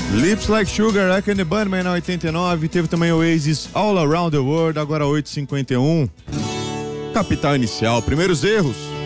Lips Like Sugar, Rock and the Bunnymen na 89, teve também o Oasis All Around the World, agora 8h51. Capital Inicial, primeiros erros.